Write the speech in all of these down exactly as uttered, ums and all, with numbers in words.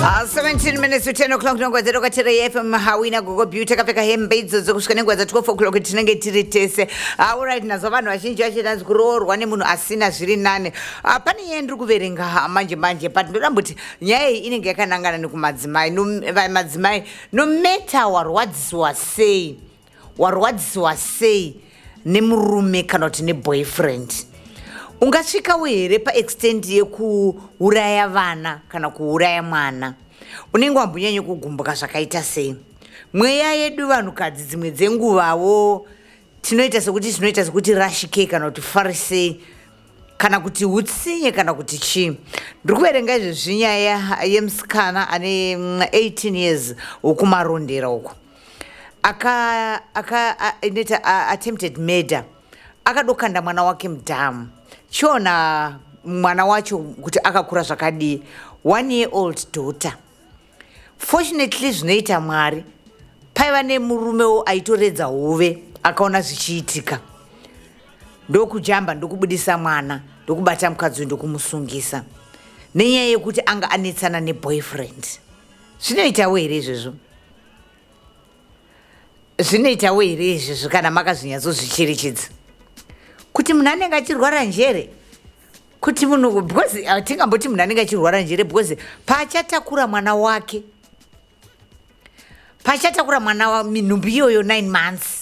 Uh, seventeen minutes to ten o'clock nongwazero katira F M hawina gogo beauty kapeka hembe idzodzo kusvika nengwaza twelve o'clock tinenge tiri tese. Uh, alright nazo vanhu vazhinji vachida kuroorwa nemunhu asina zviri nane. Uh, pane iye ndiri kuverenga manje manje but ndoramboti nyaya iyi inenge yakanangana nekumadzimai. Madzimai no matter warwadziswa sei warwadziswa sei nemurume kana kuti neboyfriend, ungasvikawo here paextent yekuuraya vana kana kuuraya mwana, unenge wambonyanya kugumbuka zvakaita sei? Mweya yedu vanhukadzi dzimwe dzenguvawo tinoita sekuti tinoita sekuti rashike kana kuti farisei kana kuti utsinye kana kuti chii. Ndiri kuverenga izvezvi nyaya yemusikana ane eighteen years wokumarondera uko aka aka inoita attempted murder, akadokanda mwana wake mudhamu. Chiona mwana wacho kuti akakura zvakadii, one year old daughter. Fortunately zvinoita Mwari, paiva nemurumewo aitoredza hove akaona zvichiitika, ndokujamba ndokubudisa mwana ndokubata mukadzi ndokumusungisa nenyaya yekuti anga anetsana neboyfriend. Zvinoitawo here izvozvo? Zvinoitawo here izvozvo kana makazvinyatsozvicherechedza kuti munhu anenge achirwara njere? Kuti munhu because hatingamboti munhu anenge achirwara njere because pachatakura mwana wake pachatakura mwana wa minhumbi iyoyo nine months.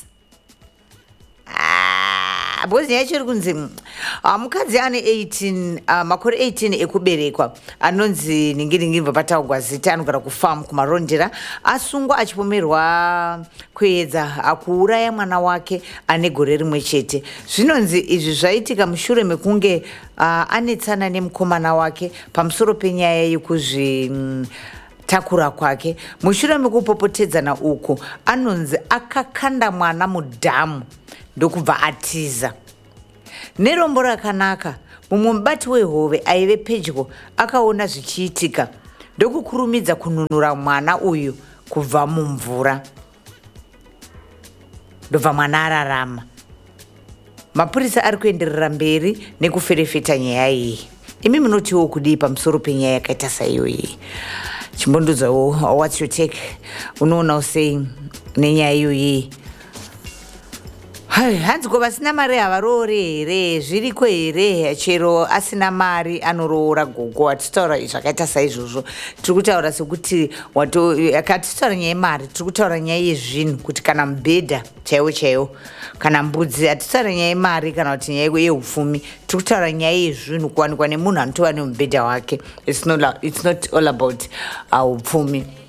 Ah, because yacho iri kunzi uh, mukadzi ane eighteen uh, makore eighteen ekuberekwa anonzi ningiringi bva pataugwa zita anogara kufarm kumarondera, asungwa achipomerwa kuedza akuuraya mwana wake ane gore rimwe chete. Zvinonzi izvi zvaitika mushure mekunge uh, anetsana nemukomana wake pamusoro penyaya yekuzvi mm, takura kwake. Mushure mekupopotedzana uku anonzi akakanda mwana mudhamu ndokubva atiza. Nerombo rakanaka mumwe mubati wehove aive pedyo akaona zvichiitika ndokukurumidza kununura mwana uyu kubva mumvura, ndobva mwana ararama. Mapurisa ari kuenderera mberi nekuferefeta nyaya iyi. Imi munotiwo kudii pamusoro penyaya yakaita saiyoyi? Chimbondudzawo what's your take? Unoona sei nenyaya iyoyi? Hai, hanzi ko vasina mari havaroori here? Zviriko here? Chero asina mari anoroora gogo. Hatitaura zvakaita saizvozvo, tiri kutaura sekuti katitaura nyaya yemari, tiri kutaura nyaya yezvinhu kuti kana mubhedha chaiwo chaiwo kana mbudzi. Hatitaura nyaya yemari kana kuti nyaya yeupfumi, tiri kutaura nyaya yezvinhu, kuwanikwa nemunhu anotova nemubhedha wake. It's not, it's not all about upfumi.